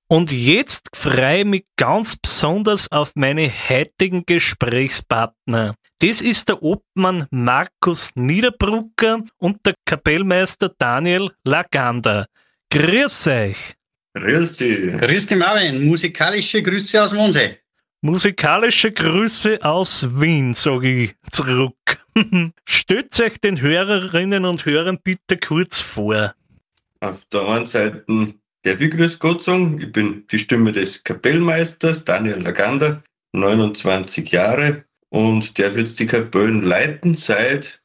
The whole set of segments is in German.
Und jetzt freue ich mich ganz besonders auf meine heutigen Gesprächspartner. Das ist der Obmann Markus Niederbrucker und der Kapellmeister Daniel Lagander. Grüß euch! Grüß dich. Grüß dich, Marvin. Musikalische Grüße aus Mondsee. Musikalische Grüße aus Wien, sage ich zurück. Stellt euch den Hörerinnen und Hörern bitte kurz vor. Auf der einen Seite darf ich Grüß Gott sagen. Ich bin die Stimme des Kapellmeisters Daniel Lagander, 29 Jahre und darf jetzt die Kapellen leiten seit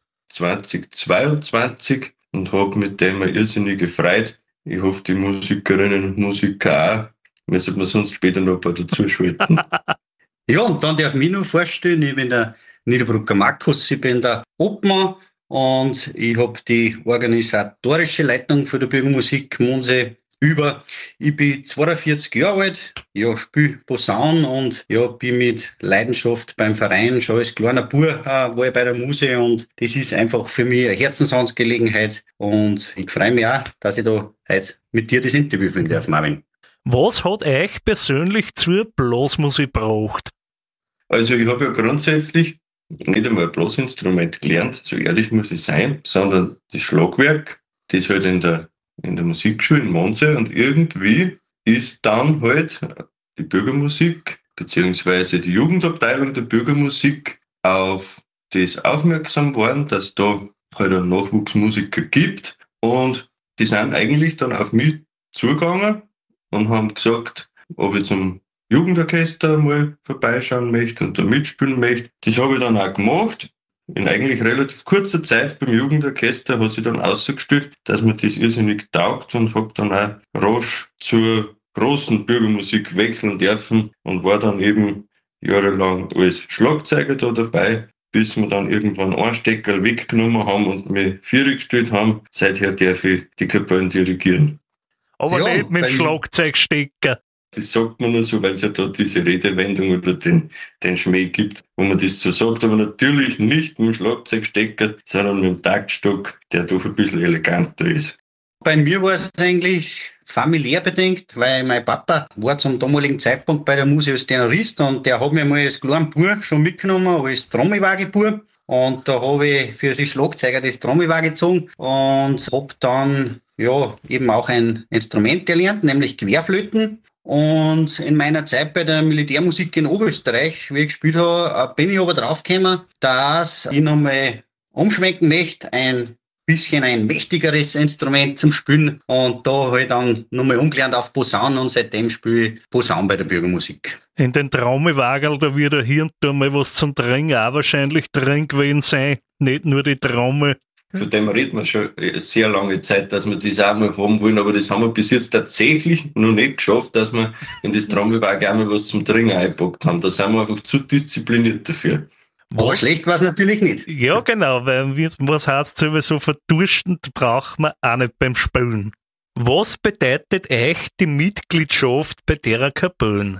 2022 und habe mit dem eine irrsinnige Freude. Ich hoffe, die Musikerinnen und Musiker auch. Müssen wir sonst später noch ein paar dazu schalten. Ja, und dann darf ich mich noch vorstellen, ich bin der Niederbrucker Markus, ich bin der Obmann und ich habe die organisatorische Leitung für die Bürgermusik Mondsee über. Ich bin 42 Jahre alt, ja, spiele Posaun und ja, bin mit Leidenschaft beim Verein schon als kleiner Bub war ich bei der Muse und das ist einfach für mich eine Herzensangelegenheit und ich freue mich auch, dass ich da heute mit dir das Interview führen darf, Marvin. Was hat euch persönlich zur Blasmusik gebracht? Also ich habe ja grundsätzlich nicht einmal ein Blasinstrument gelernt, so ehrlich muss ich sein, sondern das Schlagwerk, das halt in der Musikschule in Mondsee und irgendwie ist dann halt die Bürgermusik beziehungsweise die Jugendabteilung der Bürgermusik auf das aufmerksam worden, dass da halt einen Nachwuchsmusiker gibt und die sind eigentlich dann auf mich zugegangen und haben gesagt, ob ich zum Jugendorchester mal vorbeischauen möchte und da mitspielen möchte. Das habe ich dann auch gemacht. In eigentlich relativ kurzer Zeit beim Jugendorchester hat sich dann ausgestellt, dass mir das irrsinnig taugt und habe dann auch rasch zur großen Bürgermusik wechseln dürfen und war dann eben jahrelang als Schlagzeuger da dabei, bis wir dann irgendwann einen Steckerl weggenommen haben und mich vierig gestellt haben. Seither darf ich die Kapellen dirigieren. Aber Ja, nicht mit Schlagzeugstecker. Das sagt man nur so, weil es ja da diese Redewendung oder den Schmäh gibt, wo man das so sagt, aber natürlich nicht mit dem Schlagzeugstecker, sondern mit dem Taktstock, der doch ein bisschen eleganter ist. Bei mir war es eigentlich familiär bedingt, weil mein Papa war zum damaligen Zeitpunkt bei der Muse als Tenorist und der hat mich mal als kleinen Bub schon mitgenommen als Trommelwagenbub. Und da habe ich für die Schlagzeuger das Trommelwagen gezogen und habe dann ja eben auch ein Instrument erlernt, nämlich Querflöten. Und in meiner Zeit bei der Militärmusik in Oberösterreich, wie ich gespielt habe, bin ich aber draufgekommen, dass ich nochmal umschwenken möchte, ein bisschen ein mächtigeres Instrument zum Spielen. Und da habe ich dann nochmal umgelernt auf Posaun und seitdem spiele ich Posaun bei der Bürgermusik. In den Trommelwagel, da wird hier und da mal was zum Trinken auch wahrscheinlich drin gewesen sein. Nicht nur die Trommel. Von dem reden wir schon sehr lange Zeit, dass wir das auch mal haben wollen, aber das haben wir bis jetzt tatsächlich noch nicht geschafft, dass wir in das Trommelwagen auch mal was zum Trinken eingepackt haben. Da sind wir einfach zu diszipliniert dafür. Aber schlecht war es natürlich nicht. Ja, genau, weil was heißt sowieso verdurstend braucht man auch nicht beim Spielen. Was bedeutet euch die Mitgliedschaft bei der Kapellen?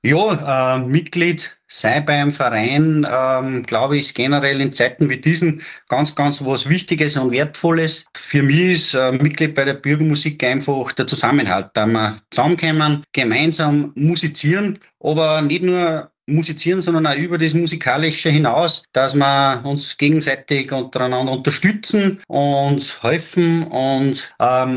Ja, Mitglied sein beim Verein, glaube ich, ist generell in Zeiten wie diesen ganz, ganz was Wichtiges und Wertvolles. Für mich ist Mitglied bei der Bürgermusik einfach der Zusammenhalt, da wir zusammenkommen, gemeinsam musizieren, aber nicht nur musizieren, sondern auch über das Musikalische hinaus, dass wir uns gegenseitig untereinander unterstützen und helfen und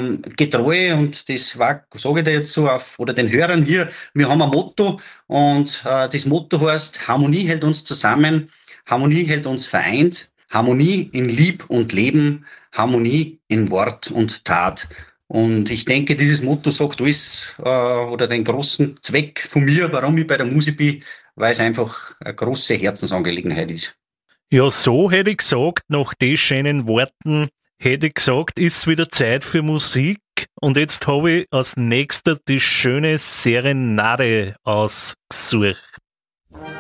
getreu und das war, sage ich dir jetzt so oder den Hörern hier, wir haben ein Motto und das Motto heißt, Harmonie hält uns zusammen, Harmonie hält uns vereint, Harmonie in Lieb und Leben, Harmonie in Wort und Tat. Und ich denke, dieses Motto sagt alles oder den großen Zweck von mir, warum ich bei der Musik bin, weil es einfach eine große Herzensangelegenheit ist. Ja, so hätte ich gesagt, nach den schönen Worten, hätte ich gesagt, ist wieder Zeit für Musik. Und jetzt habe ich als nächster die schöne Serenade ausgesucht.